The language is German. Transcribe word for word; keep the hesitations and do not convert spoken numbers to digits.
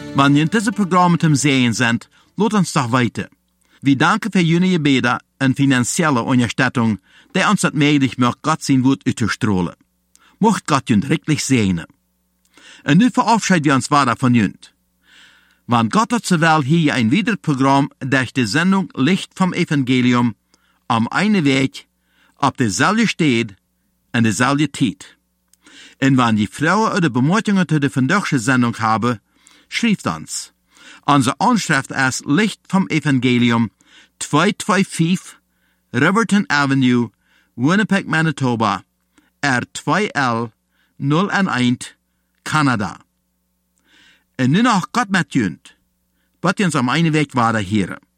Wenn ihr in diesem Programm mit dem Sehen seid, lasst uns doch weiter. Wir danken für jene Gebete und finanzielle Unterstützung, die uns das möglich macht, Gott sein Wort auszustrahlen. Mocht Gott uns wirklich segnen. Und nun verabschieden wir uns weiter von uns. Wenn Gott hat zur Welt hier ein weiteres Programm durch die Sendung Licht vom Evangelium am einen Weg, auf derselbe Stelle und derselbe Zeit. Und wenn die Frauen oder Bemerkungen zu der vandaagse Sendung haben, schreibt uns. Unsere Anschrift ist Licht vom Evangelium, zweihunderfünfundzweißig Riverton Avenue, Winnipeg, Manitoba, R zwei L null eins, Kanada. Und nun noch Gott mit uns, wird uns am einen Weg weiter hören.